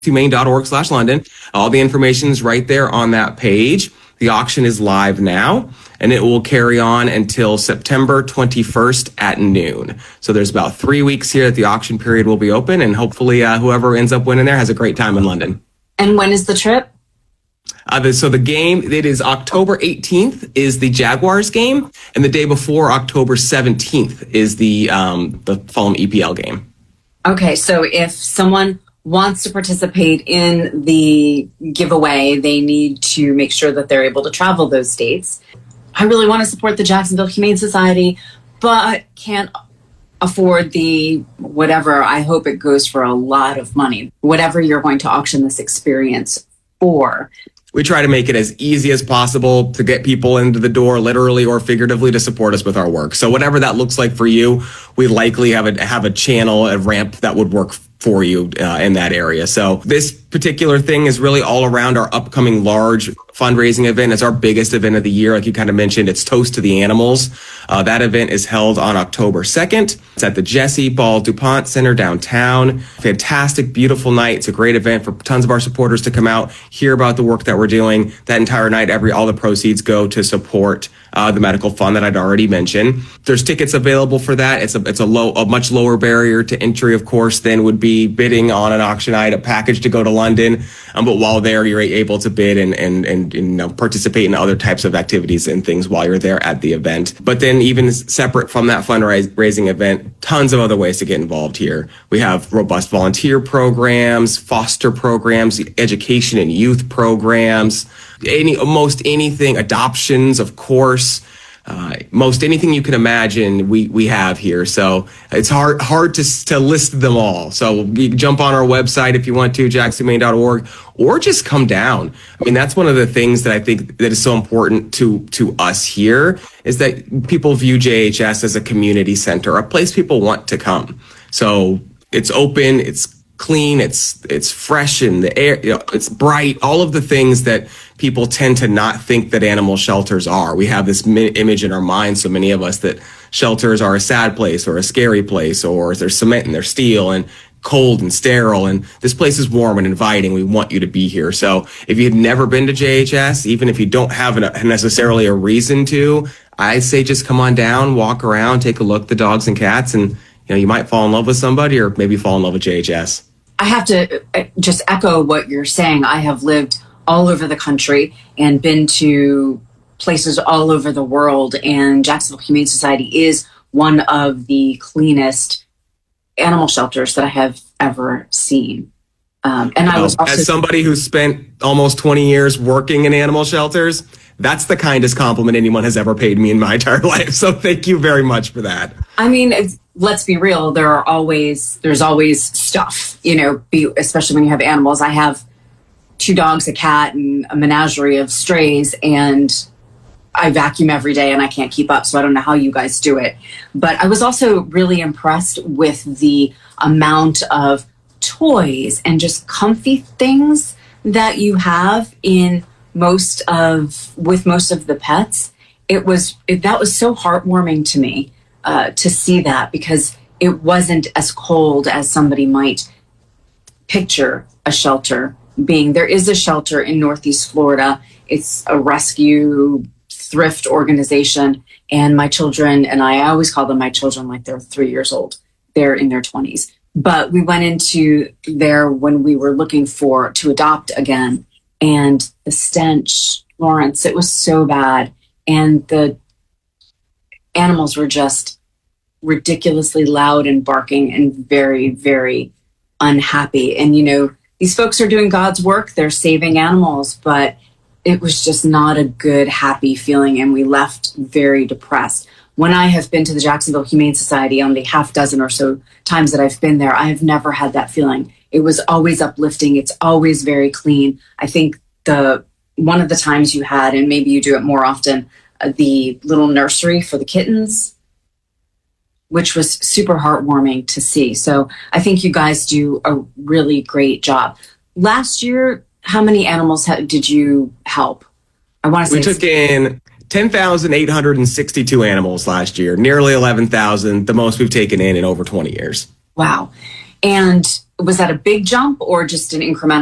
maine.org/London. All the information is right there on that page. The auction is live now, and it will carry on until September 21st at noon. So there's about 3 weeks here that the auction period will be open, and hopefully whoever ends up winning there has a great time in London. And when is the trip? So the game, it is October 18th is the Jaguars game, and the day before, October 17th, is the Fulham EPL game. Okay, so if someone wants to participate in the giveaway, they need to make sure that they're able to travel those states. I really want to support the Jacksonville Humane Society, but can't afford the whatever. I hope it goes for a lot of money, whatever you're going to auction this experience for. We try to make it as easy as possible to get people into the door, literally or figuratively, to support us with our work. So whatever that looks like for you, we likely have a channel, a ramp that would work for you in that area. So this particular thing is really all around our upcoming large fundraising event. It's our biggest event of the year. Like you kind of mentioned, it's Toast to the Animals. That event is held on October 2nd. It's at the Jesse Ball DuPont Center downtown. Fantastic, beautiful night. It's a great event for tons of our supporters to come out, hear about the work that we're doing. That entire night, all the proceeds go to support the medical fund that I'd already mentioned. There's tickets available for that. It's a much lower barrier to entry, of course, than would be bidding on an auction item package to go to London. But while there, you're able to bid and participate in other types of activities and things while you're there at the event. But then even separate from that fundraising event, tons of other ways to get involved here. We have robust volunteer programs, foster programs, education and youth programs, most anything, adoptions, of course. Most anything you can imagine, we have here. So it's hard to list them all. So you can jump on our website if you want to, jacksonville.org, or just come down. I mean, that's one of the things that I think that is so important to us here, is that people view JHS as a community center, a place people want to come. So it's open, it's clean, it's fresh in the air, it's bright, all of the things that people tend to not think that animal shelters are. We have this image in our minds, so many of us, that shelters are a sad place or a scary place, or there's cement and there's steel and cold and sterile, and this place is warm and inviting. We want you to be here. So if you've never been to JHS, even if you don't have necessarily a reason to, I say just come on down, walk around, take a look at the dogs and cats, and you might fall in love with somebody, or maybe fall in love with JHS. I have to just echo what you're saying. I have lived all over the country and been to places all over the world, and Jacksonville Humane Society is one of the cleanest animal shelters that I have ever seen. And I was also, as somebody who spent almost 20 years working in animal shelters, that's the kindest compliment anyone has ever paid me in my entire life. So thank you very much for that. I mean, let's be real. There's always stuff, especially when you have animals. I have 2 dogs, a cat, and a menagerie of strays, and I vacuum every day and I can't keep up. So I don't know how you guys do it. But I was also really impressed with the amount of toys and just comfy things that you have with most of the pets. That was so heartwarming to me to see that, because it wasn't as cold as somebody might picture a shelter being. There is a shelter in Northeast Florida. It's a rescue thrift organization, and my children, and I always call them my children like they're 3 years old. They're in their 20s. But we went into there when we were looking to adopt again, and the stench, Lawrence, it was so bad. And the animals were just ridiculously loud and barking and very, very unhappy. And, these folks are doing God's work. They're saving animals, but it was just not a good, happy feeling. And we left very depressed. When I have been to the Jacksonville Humane Society, on the half dozen or so times that I've been there, I have never had that feeling. It was always uplifting. It's always very clean. I think one of the times you had, and maybe you do it more often, the little nursery for the kittens, which was super heartwarming to see. So I think you guys do a really great job. Last year, how many animals did you help? I want to say we took in 10,862 animals last year, nearly 11,000, the most we've taken in over 20 years. Wow. And was that a big jump or just an incremental